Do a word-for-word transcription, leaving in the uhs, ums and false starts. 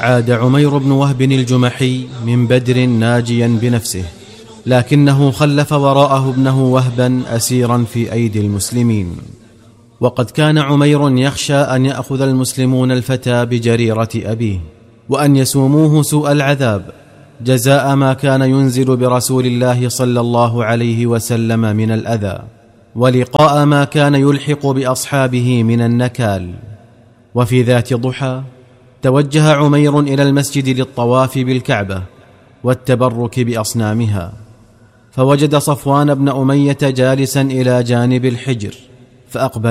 عاد عمير بن وهب الجمحي من بدر ناجيا بنفسه، لكنه خلف وراءه ابنه وهبا أسيرا في أيدي المسلمين. وقد كان عمير يخشى أن يأخذ المسلمون الفتى بجريرة أبيه، وأن يسوموه سوء العذاب جزاء ما كان ينزل برسول الله صلى الله عليه وسلم من الأذى، ولقاء ما كان يلحق بأصحابه من النكال. وفي ذات ضحى توجه عمير إلى المسجد للطواف بالكعبة والتبرك بأصنامها، فوجد صفوان بن أمية جالسا إلى جانب الحجر، فأقبل